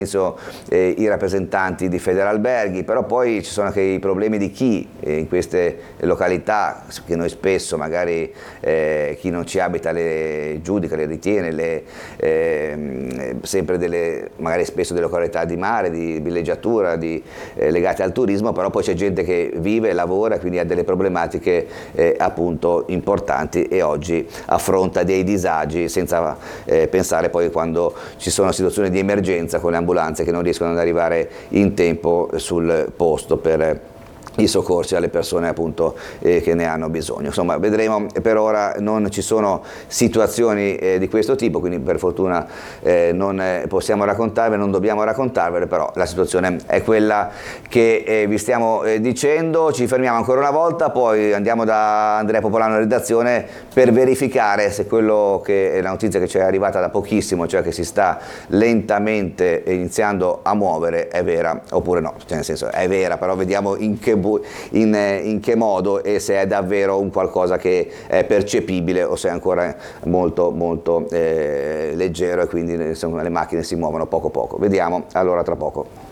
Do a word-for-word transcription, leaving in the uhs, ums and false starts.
Eh, i rappresentanti di Federalberghi, però poi ci sono anche i problemi di chi eh, in queste località, che noi spesso magari eh, chi non ci abita le giudica, le ritiene, le, eh, sempre delle, magari spesso delle località di mare, di villeggiatura, di, eh, legate al turismo, però poi c'è gente che vive, lavora, quindi ha delle problematiche eh, appunto importanti e oggi affronta dei disagi senza eh, pensare poi quando ci sono situazioni di emergenza con le ambulanze che non riescono ad arrivare in tempo sul posto per i soccorsi alle persone appunto eh, che ne hanno bisogno. Insomma, vedremo, per ora non ci sono situazioni eh, di questo tipo, quindi per fortuna eh, non eh, possiamo raccontarvele, non dobbiamo raccontarvele, però la situazione è quella che eh, vi stiamo eh, dicendo. Ci fermiamo ancora una volta, poi andiamo da Andrea Popolano in redazione per verificare se quello che è la notizia che ci è arrivata da pochissimo, cioè che si sta lentamente iniziando a muovere, è vera oppure no. Cioè, nel senso, è vera, però vediamo in che In, in che modo e se è davvero un qualcosa che è percepibile o se è ancora molto molto eh, leggero e quindi insomma, le macchine si muovono poco poco. Vediamo allora tra poco.